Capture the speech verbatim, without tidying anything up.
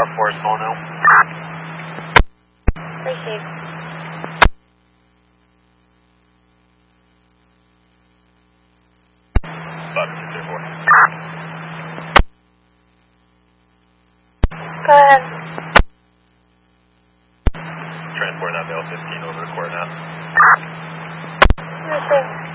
car four is phone now. Received. five two three four. Go ahead. Transport now, Bill fifteen over to court now. Received.